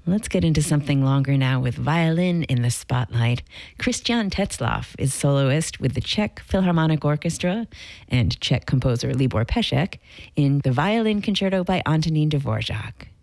Let's get into something longer now with violin in the spotlight. Christian Tetzlaff is soloist with the Czech Philharmonic Orchestra and Czech composer Libor Pešek in the Violin Concerto by Antonín Dvořák.